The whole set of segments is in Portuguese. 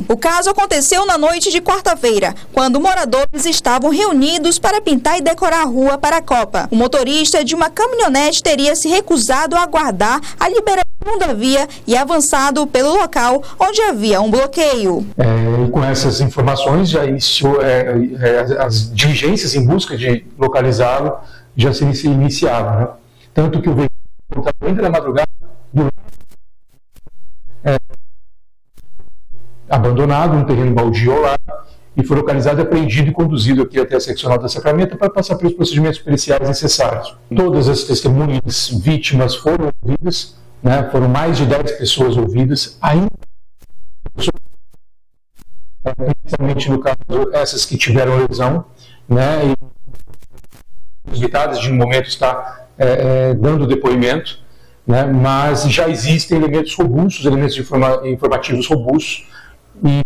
O caso aconteceu na noite de quarta-feira, quando moradores estavam reunidos para pintar e decorar a rua para a Copa. O motorista de uma caminhonete teria se recusado a aguardar a liberação da via e avançado pelo local onde havia um bloqueio. E com essas informações já iniciou as diligências em busca de localizá-lo já se iniciaram, né? Tanto que o veículo ainda na madrugada abandonado no terreno baldio lá e foi localizado, apreendido e conduzido aqui até a seccional da Sacramento para passar pelos procedimentos periciais necessários. Todas as testemunhas vítimas foram ouvidas, né? Foram mais de 10 pessoas ouvidas, ainda principalmente no caso essas que tiveram lesão, né? E visitadas de um momento está dando depoimento, né? Mas já existem elementos robustos, elementos informativos robustos e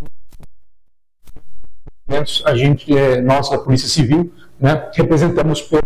a gente, nós da Polícia Civil, né, representamos pelo...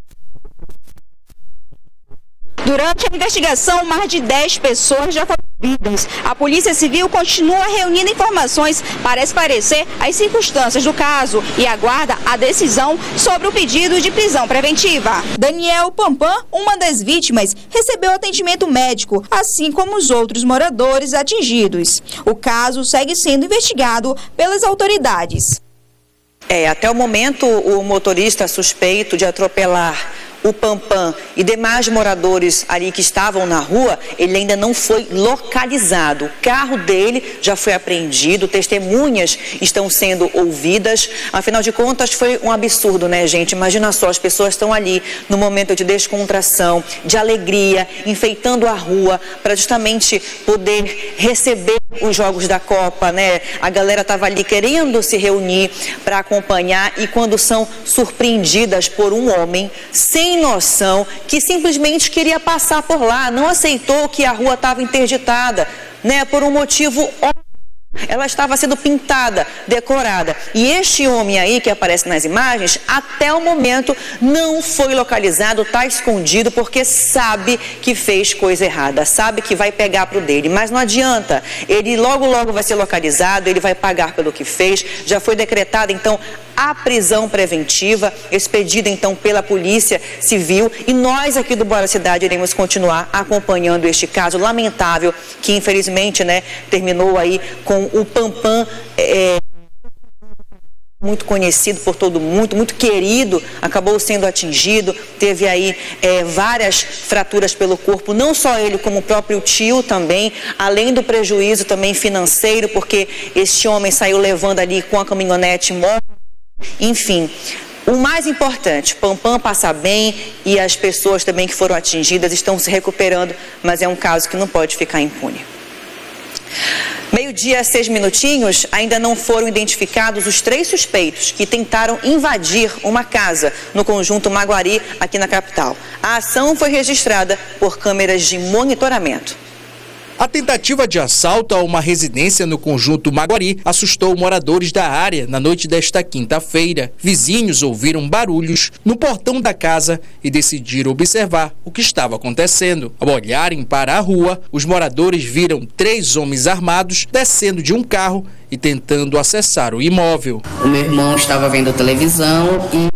Durante a investigação, mais de 10 pessoas já foram ouvidas. A Polícia Civil continua reunindo informações para esclarecer as circunstâncias do caso e aguarda a decisão sobre o pedido de prisão preventiva. Daniel Pampam, uma das vítimas, recebeu atendimento médico, assim como os outros moradores atingidos. O caso segue sendo investigado pelas autoridades. Até o momento, o motorista suspeito de atropelar o Pampam e demais moradores ali que estavam na rua, ele ainda não foi localizado. O carro dele já foi apreendido, testemunhas estão sendo ouvidas. Afinal de contas, foi um absurdo, né, gente? Imagina só, as pessoas estão ali no momento de descontração, de alegria, enfeitando a rua para justamente poder receber os jogos da Copa, né? A galera estava ali querendo se reunir para acompanhar e quando são surpreendidas por um homem sem noção, que simplesmente queria passar por lá, não aceitou que a rua estava interditada, né, por um motivo óbvio. Ela estava sendo pintada, decorada. E este homem aí que aparece nas imagens, até o momento não foi localizado, está escondido porque sabe que fez coisa errada, sabe que vai pegar pro dele. Mas não adianta, ele logo vai ser localizado, ele vai pagar pelo que fez. Já foi decretada então a prisão preventiva, expedida então pela Polícia Civil, e nós aqui do Bora Cidade iremos continuar acompanhando este caso lamentável que infelizmente, né, terminou aí com o Pampam, muito conhecido por todo mundo, muito querido, acabou sendo atingido, teve aí várias fraturas pelo corpo, não só ele como o próprio tio também, além do prejuízo também financeiro, porque este homem saiu levando ali com a caminhonete móvel. Enfim, o mais importante, Pampam passa bem e as pessoas também que foram atingidas estão se recuperando, mas é um caso que não pode ficar impune. 12h, 6 minutinhos, ainda não foram identificados os 3 suspeitos que tentaram invadir uma casa no conjunto Maguari, aqui na capital. A ação foi registrada por câmeras de monitoramento. A tentativa de assalto a uma residência no conjunto Maguari assustou moradores da área na noite desta quinta-feira. Vizinhos ouviram barulhos no portão da casa e decidiram observar o que estava acontecendo. Ao olharem para a rua, os moradores viram 3 homens armados descendo de um carro e tentando acessar o imóvel. O meu irmão estava vendo televisão e